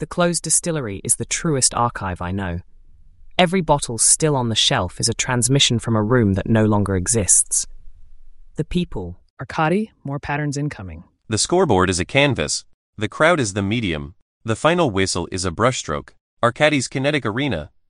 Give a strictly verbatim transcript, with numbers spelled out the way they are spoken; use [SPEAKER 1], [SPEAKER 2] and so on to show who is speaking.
[SPEAKER 1] The closed distillery is the truest archive I know. Every bottle still on the shelf is a transmission from a room that no longer exists. The people.
[SPEAKER 2] Arkady, more patterns incoming.
[SPEAKER 3] The scoreboard is a canvas. The crowd is the medium. The final whistle is a brushstroke. Arkady's kinetic arena,